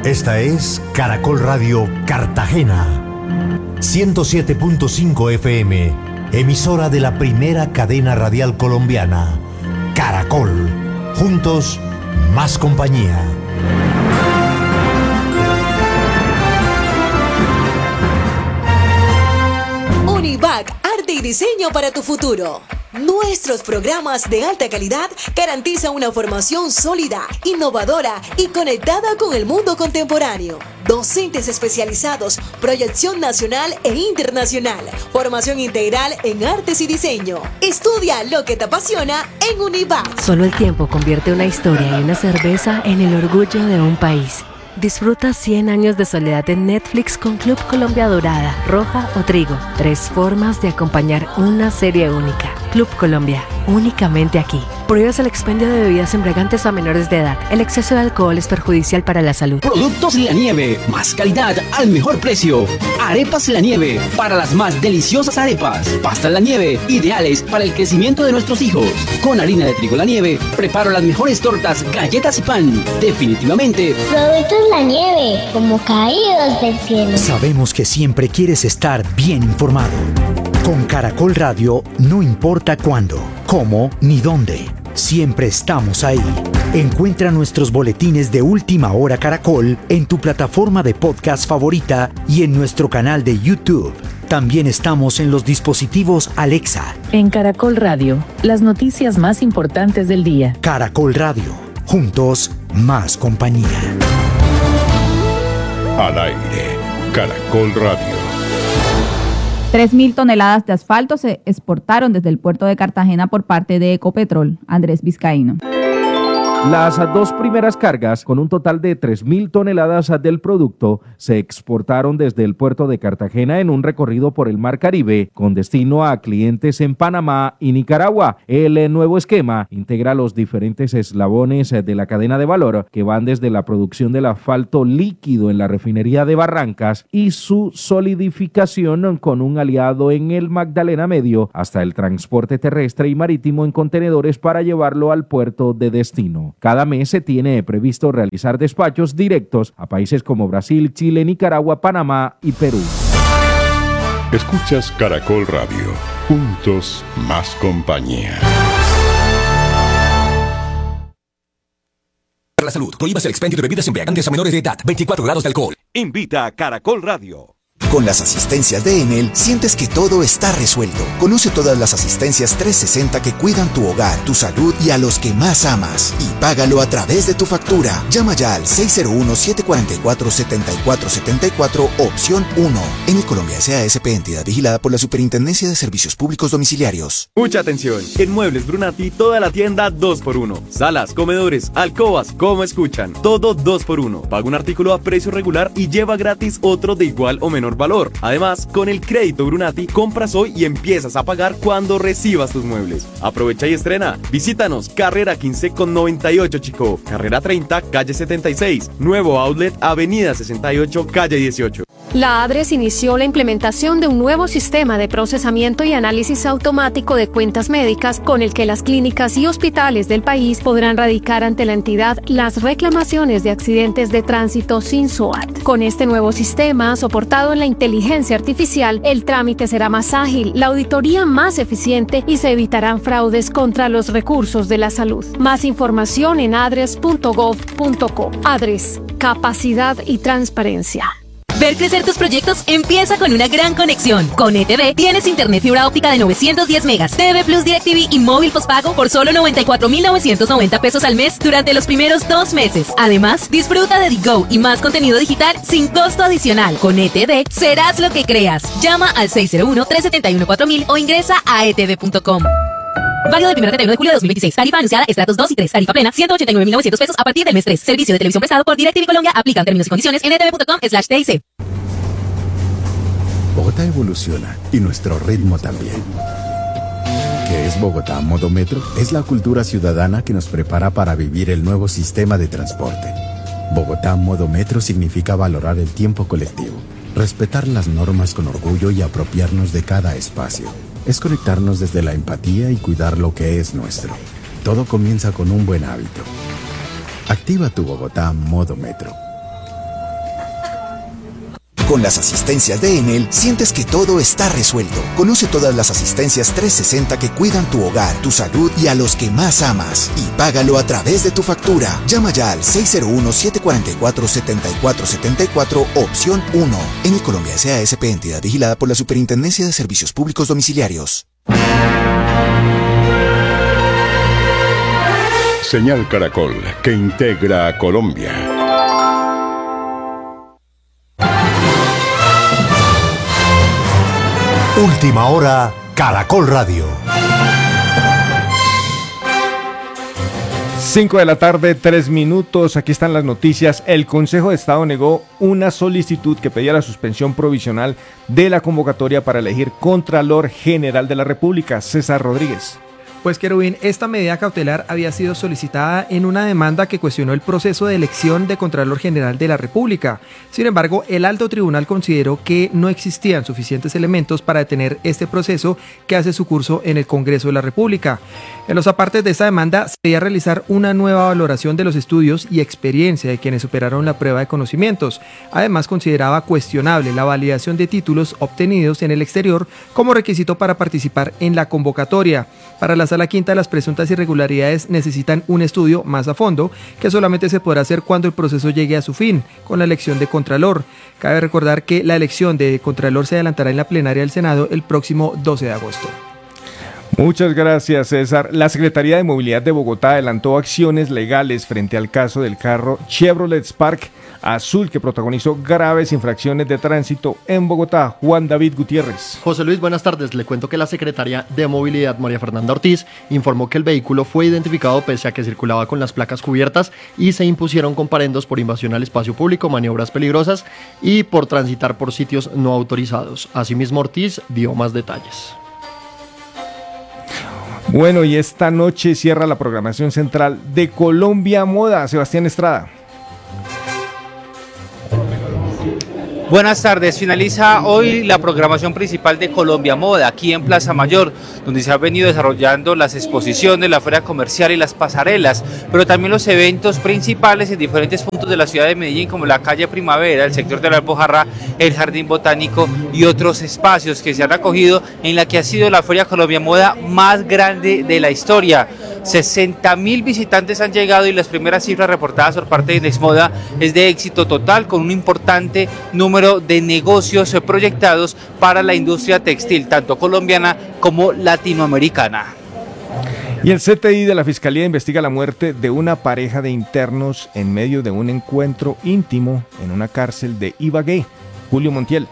Esta es Caracol Radio Cartagena, 107.5 FM, emisora de la primera cadena radial colombiana. Caracol, juntos, más compañía. Univac, arte y diseño para tu futuro. Nuestros programas de alta calidad garantizan una formación sólida, innovadora y conectada con el mundo contemporáneo. Docentes especializados, proyección nacional e internacional, formación integral en artes y diseño. Estudia lo que te apasiona en Univac. Solo el tiempo convierte una historia y una cerveza en el orgullo de un país. Disfruta 100 años de soledad en Netflix con Club Colombia Dorada, Roja o Trigo. 3 formas de acompañar una serie única. Club Colombia, únicamente aquí. Prohíbes el expendio de bebidas embriagantes a menores de edad. El exceso de alcohol es perjudicial para la salud. Productos La Nieve, más calidad al mejor precio. Arepas La Nieve, para las más deliciosas arepas. Pastas La Nieve, ideales para el crecimiento de nuestros hijos. Con harina de trigo La Nieve, preparo las mejores tortas, galletas y pan. Definitivamente, Productos La Nieve, como caídos del cielo. Sabemos que siempre quieres estar bien informado. Con Caracol Radio, no importa cuándo, cómo ni dónde, siempre estamos ahí. Encuentra nuestros boletines de Última Hora Caracol en tu plataforma de podcast favorita y en nuestro canal de YouTube. También estamos en los dispositivos Alexa. En Caracol Radio, las noticias más importantes del día. Caracol Radio, juntos, más compañía. Al aire, Caracol Radio. 3.000 toneladas de asfalto se exportaron desde el puerto de Cartagena por parte de Ecopetrol. Andrés Vizcaíno. Las 2 primeras cargas, con un total de 3.000 toneladas del producto, se exportaron desde el puerto de Cartagena en un recorrido por el Mar Caribe, con destino a clientes en Panamá y Nicaragua. El nuevo esquema integra los diferentes eslabones de la cadena de valor, que van desde la producción del asfalto líquido en la refinería de Barrancas y su solidificación con un aliado en el Magdalena Medio, hasta el transporte terrestre y marítimo en contenedores para llevarlo al puerto de destino. Cada mes se tiene previsto realizar despachos directos a países como Brasil, Chile, Nicaragua, Panamá y Perú. Escuchas Caracol Radio. Juntos, más compañía. La salud. Prohíbas el expendio de bebidas embriagantes a menores de edad. 24 grados de alcohol. Invita a Caracol Radio. Con las asistencias de Enel, sientes que todo está resuelto. Conoce todas las asistencias 360 que cuidan tu hogar, tu salud y a los que más amas. Y págalo a través de tu factura. Llama ya al 601-744-7474, opción 1. Enel Colombia S.A.S.P., entidad vigilada por la Superintendencia de Servicios Públicos Domiciliarios. Mucha atención. En Muebles Brunati, toda la tienda 2x1. Salas, comedores, alcobas, como escuchan. Todo 2x1. Paga un artículo a precio regular y lleva gratis otro de igual o menor valor. Además, con el crédito Brunati, compras hoy y empiezas a pagar cuando recibas tus muebles. Aprovecha y estrena. Visítanos, carrera 15 con 98 Chicó, carrera 30, calle 76, nuevo outlet, avenida 68, calle 18. La ADRES inició la implementación de un nuevo sistema de procesamiento y análisis automático de cuentas médicas con el que las clínicas y hospitales del país podrán radicar ante la entidad las reclamaciones de accidentes de tránsito sin SOAT. Con este nuevo sistema, soportado en la inteligencia artificial, el trámite será más ágil, la auditoría más eficiente y se evitarán fraudes contra los recursos de la salud. Más información en adres.gov.co. ADRES, capacidad y transparencia. Ver crecer tus proyectos empieza con una gran conexión. Con ETV tienes internet fibra óptica de 910 megas, TV Plus DirecTV y móvil postpago por solo 94,990 pesos al mes durante los primeros 2 meses. Además, disfruta de Digo y más contenido digital sin costo adicional. Con ETV serás lo que creas. Llama al 601-371-4000 o ingresa a etv.com. Válido del 1 31 de julio de 2026. Tarifa anunciada estratos 2 y 3. Tarifa plena 189.900 pesos a partir del mes 3. Servicio de televisión prestado por DirecTV Colombia. Aplican términos y condiciones en etv.com/TIC. Bogotá evoluciona y nuestro ritmo también. ¿Qué es Bogotá Modo Metro? Es la cultura ciudadana que nos prepara para vivir el nuevo sistema de transporte. Bogotá Modo Metro significa valorar el tiempo colectivo, respetar las normas con orgullo y apropiarnos de cada espacio. Es conectarnos desde la empatía y cuidar lo que es nuestro. Todo comienza con un buen hábito. Activa tu Bogotá Modo Metro. Con las asistencias de Enel, sientes que todo está resuelto. Conoce todas las asistencias 360 que cuidan tu hogar, tu salud y a los que más amas. Y págalo a través de tu factura. Llama ya al 601-744-7474, opción 1. Enel Colombia S.A.S.P. entidad vigilada por la Superintendencia de Servicios Públicos Domiciliarios. Señal Caracol, que integra a Colombia. Última hora, Caracol Radio. 5 de la tarde, 3 minutos. Aquí están las noticias. El Consejo de Estado negó una solicitud que pedía la suspensión provisional de la convocatoria para elegir Contralor General de la República. César Rodríguez. Pues Querubín, esta medida cautelar había sido solicitada en una demanda que cuestionó el proceso de elección de Contralor General de la República. Sin embargo, el alto tribunal consideró que no existían suficientes elementos para detener este proceso que hace su curso en el Congreso de la República. En los apartes de esta demanda se debía realizar una nueva valoración de los estudios y experiencia de quienes superaron la prueba de conocimientos. Además, consideraba cuestionable la validación de títulos obtenidos en el exterior como requisito para participar en la convocatoria. Para la Sala Quinta, las presuntas irregularidades necesitan un estudio más a fondo, que solamente se podrá hacer cuando el proceso llegue a su fin, con la elección de Contralor. Cabe recordar que la elección de Contralor se adelantará en la plenaria del Senado el próximo 12 de agosto. Muchas gracias, César. La Secretaría de Movilidad de Bogotá adelantó acciones legales frente al caso del carro Chevrolet Spark azul que protagonizó graves infracciones de tránsito en Bogotá. Juan David Gutiérrez. José Luis, buenas tardes. Le cuento que la Secretaría de Movilidad, María Fernanda Ortiz, informó que el vehículo fue identificado pese a que circulaba con las placas cubiertas y se impusieron comparendos por invasión al espacio público, maniobras peligrosas y por transitar por sitios no autorizados. Asimismo, Ortiz dio más detalles. Bueno, y esta noche cierra la programación central de Colombia Moda. Sebastián Estrada. Buenas tardes, finaliza hoy la programación principal de Colombia Moda, aquí en Plaza Mayor, donde se han venido desarrollando las exposiciones, la feria comercial y las pasarelas, pero también los eventos principales en diferentes puntos de la ciudad de Medellín, como la calle Primavera, el sector de la Alpujarra, el Jardín Botánico y otros espacios que se han acogido en la que ha sido la feria Colombia Moda más grande de la historia. 60.000 visitantes han llegado y las primeras cifras reportadas por parte de Indexmoda es de éxito total, con un importante número de negocios proyectados para la industria textil, tanto colombiana como latinoamericana. Y el CTI de la Fiscalía investiga la muerte de una pareja de internos en medio de un encuentro íntimo en una cárcel de Ibagué. Julio Montiel.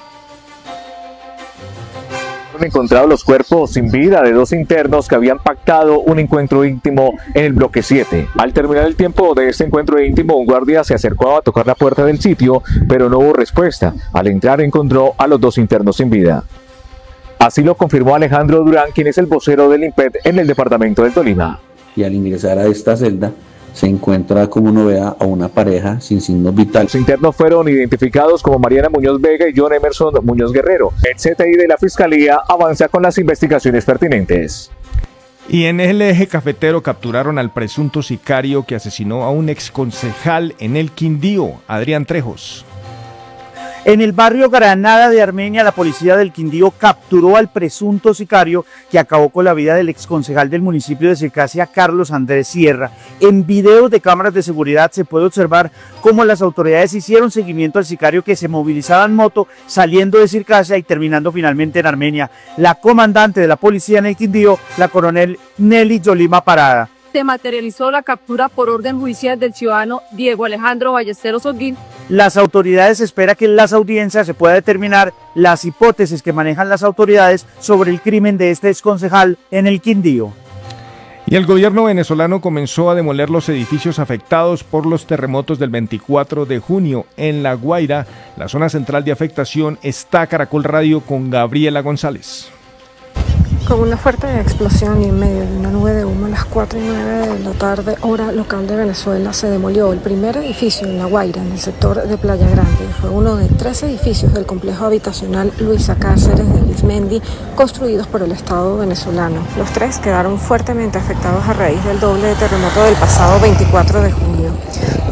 Encontrado los cuerpos sin vida de dos internos que habían pactado un encuentro íntimo en el bloque 7. Al terminar el tiempo de este encuentro íntimo, un guardia se acercó a tocar la puerta del sitio, pero no hubo respuesta. Al entrar encontró a los dos internos sin vida. Así lo confirmó Alejandro Durán, quien es el vocero del INPET en el departamento del Tolima. Y al ingresar a esta celda, se encuentra como novedad a una pareja sin signos vitales. Los internos fueron identificados como Mariana Muñoz Vega y John Emerson Muñoz Guerrero. El CTI de la Fiscalía avanza con las investigaciones pertinentes. Y en el eje cafetero capturaron al presunto sicario que asesinó a un exconcejal en el Quindío, Adrián Trejos. En el barrio Granada de Armenia, la policía del Quindío capturó al presunto sicario que acabó con la vida del exconcejal del municipio de Circasia, Carlos Andrés Sierra. En videos de cámaras de seguridad se puede observar cómo las autoridades hicieron seguimiento al sicario que se movilizaba en moto saliendo de Circasia y terminando finalmente en Armenia. La comandante de la policía en el Quindío, la coronel Nelly Yolima Parada. Se materializó la captura por orden judicial del ciudadano Diego Alejandro Ballesteros Holguín. Las autoridades esperan que en las audiencias se pueda determinar las hipótesis que manejan las autoridades sobre el crimen de este exconcejal en el Quindío. Y el gobierno venezolano comenzó a demoler los edificios afectados por los terremotos del 24 de junio en La Guaira. La zona central de afectación está Caracol Radio con Gabriela González. Con una fuerte explosión y en medio de una nube de humo a las 4:09 de la tarde, hora local de Venezuela, se demolió el primer edificio en La Guaira, en el sector de Playa Grande. Fue uno de 3 edificios del complejo habitacional Luisa Cáceres de Arizmendi, construidos por el Estado venezolano. Los 3 quedaron fuertemente afectados a raíz del doble de terremoto del pasado 24 de junio.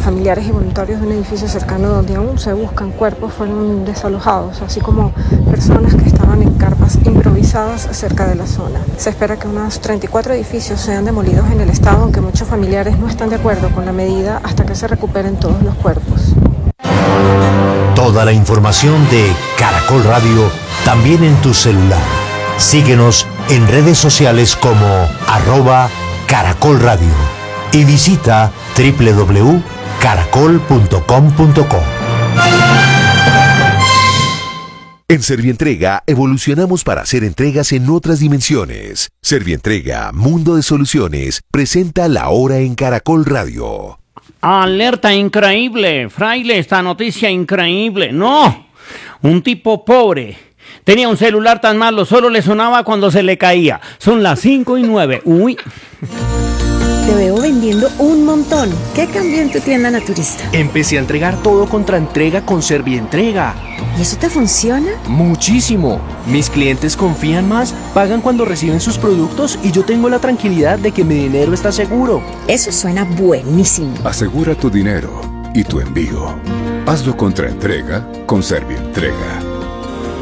familiares y voluntarios de un edificio cercano donde aún se buscan cuerpos fueron desalojados, así como personas que estaban en carpas improvisadas cerca de la zona. Se espera que unos 34 edificios sean demolidos en el estado, aunque muchos familiares no están de acuerdo con la medida hasta que se recuperen todos los cuerpos. Toda la información de Caracol Radio también en tu celular. Síguenos en redes sociales como @Caracol Radio y visita www.caracol.com.co. En Servientrega evolucionamos para hacer entregas en otras dimensiones. Servientrega, Mundo de Soluciones, presenta La Hora en Caracol Radio. Alerta increíble, fraile, esta noticia increíble. No, un tipo pobre tenía un celular tan malo, solo le sonaba cuando se le caía. Son las 5:09. Uy. Te veo vendiendo un montón. ¿Qué cambió en tu tienda naturista? Empecé a entregar todo contra entrega con Servientrega. ¿Y eso te funciona? Muchísimo. Mis clientes confían más, pagan cuando reciben sus productos y yo tengo la tranquilidad de que mi dinero está seguro. Eso suena buenísimo. Asegura tu dinero y tu envío. Hazlo contra entrega con Servientrega.